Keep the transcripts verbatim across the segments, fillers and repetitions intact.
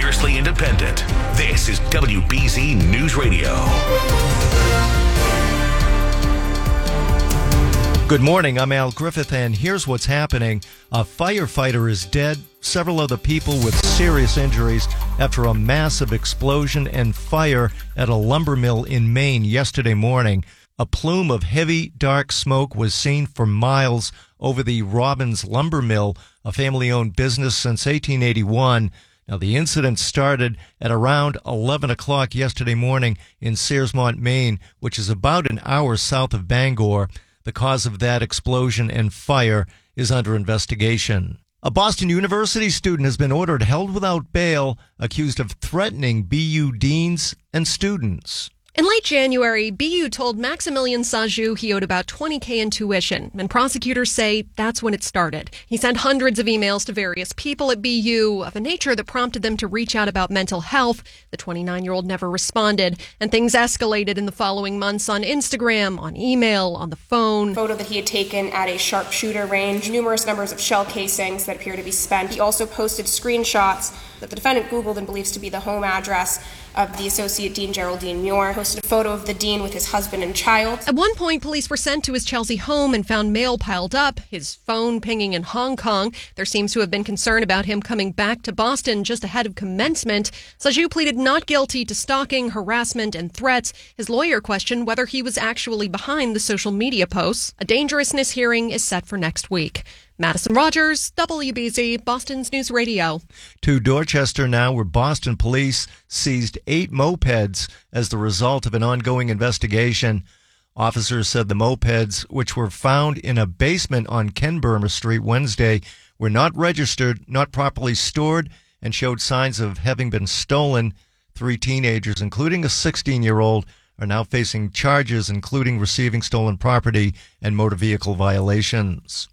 Fiercely independent. This is W B Z News Radio. Good morning, I'm Al Griffith, and here's what's happening. A firefighter is dead, several other people with serious injuries after a massive explosion and fire at a lumber mill in Maine yesterday morning. A plume of heavy, dark smoke was seen for miles over the Robbins Lumber Mill, a family-owned business since eighteen eighty-one. Now, the incident started at around eleven o'clock yesterday morning in Searsmont, Maine, which is about an hour south of Bangor. The cause of that explosion and fire is under investigation. A Boston University student has been ordered held without bail, accused of threatening B U deans and students. In late January, B U told Maximilian Sajou he owed about twenty thousand dollars in tuition, and prosecutors say that's when it started. He sent hundreds of emails to various people at B U of a nature that prompted them to reach out about mental health. The twenty-nine-year-old never responded, and things escalated in the following months on Instagram, on email, on the phone. Photo that he had taken at a sharpshooter range, numerous numbers of shell casings that appear to be spent. He also posted screenshots that the defendant Googled and believes to be the home address of the Associate Dean Geraldine Muir. Posted a photo of the dean with his husband and child. At one point, police were sent to his Chelsea home and found mail piled up, his phone pinging in Hong Kong. There seems to have been concern about him coming back to Boston just ahead of commencement. Sajou pleaded not guilty to stalking, harassment, and threats. His lawyer questioned whether he was actually behind the social media posts. A dangerousness hearing is set for next week. Madison Rogers, W B Z, Boston's News Radio. To Dorchester now, where Boston police seized eight mopeds as the result of an ongoing investigation. Officers said the mopeds, which were found in a basement on Ken Burma Street Wednesday, were not registered, not properly stored, and showed signs of having been stolen. Three teenagers, including a sixteen-year-old, are now facing charges, including receiving stolen property and motor vehicle violations.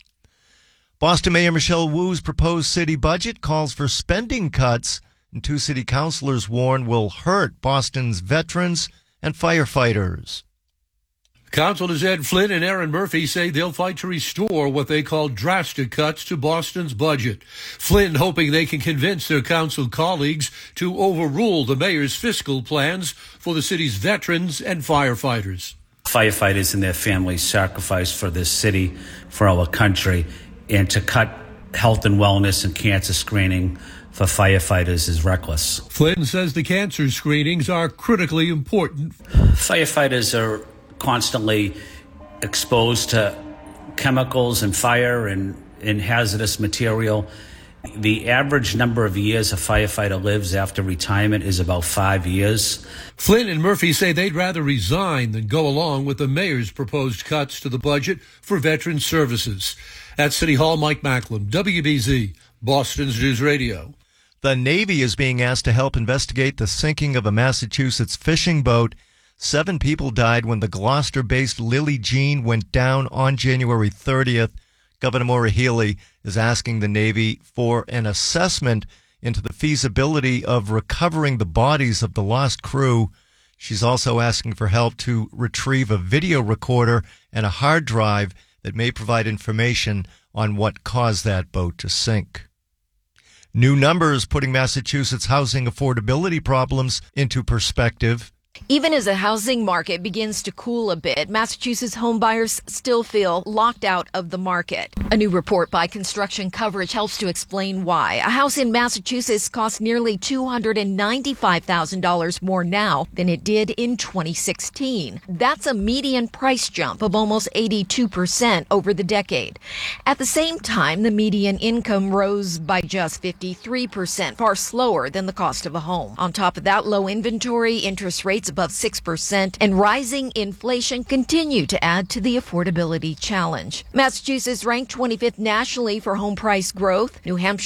Boston Mayor Michelle Wu's proposed city budget calls for spending cuts, and two city councilors warn will hurt Boston's veterans and firefighters. Councilors Ed Flynn and Aaron Murphy say they'll fight to restore what they call drastic cuts to Boston's budget. Flynn hoping they can convince their council colleagues to overrule the mayor's fiscal plans for the city's veterans and firefighters. Firefighters and their families sacrificed for this city, for our country. And to cut health and wellness and cancer screening for firefighters is reckless. Flynn says the cancer screenings are critically important. Firefighters are constantly exposed to chemicals and fire and, and hazardous material. The average number of years a firefighter lives after retirement is about five years. Flynn and Murphy say they'd rather resign than go along with the mayor's proposed cuts to the budget for veteran services. At City Hall, Mike Macklin, W B Z, Boston's News Radio. The Navy is being asked to help investigate the sinking of a Massachusetts fishing boat. Seven people died when the Gloucester-based Lily Jean went down on January thirtieth. Governor Maura Healey is asking the Navy for an assessment into the feasibility of recovering the bodies of the lost crew. She's also asking for help to retrieve a video recorder and a hard drive that may provide information on what caused that boat to sink. New numbers putting Massachusetts housing affordability problems into perspective. Even as the housing market begins to cool a bit, Massachusetts homebuyers still feel locked out of the market. A new report by Construction Coverage helps to explain why. A house in Massachusetts costs nearly two hundred ninety-five thousand dollars more now than it did in twenty sixteen. That's a median price jump of almost eighty-two percent over the decade. At the same time, the median income rose by just fifty-three percent, far slower than the cost of a home. On top of that, low inventory, interest rates above six percent, and rising inflation continue to add to the affordability challenge. Massachusetts ranked twenty-fifth nationally for home price growth. New Hampshire